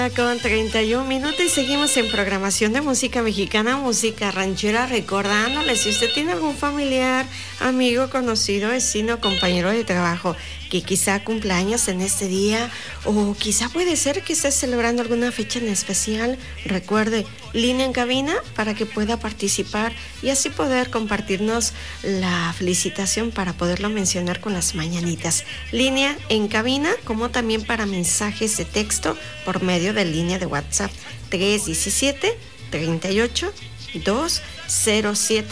Con 31 minutos y seguimos en programación de música mexicana, música ranchera, recordándole si usted tiene algún familiar, amigo, conocido, vecino, compañero de trabajo que quizá cumpleaños en este día o quizá puede ser que esté celebrando alguna fecha en especial. Recuerde, línea en cabina para que pueda participar y así poder compartirnos la felicitación para poderlo mencionar con las mañanitas. Línea en cabina, como también para mensajes de texto por medio de línea de WhatsApp 317 38 207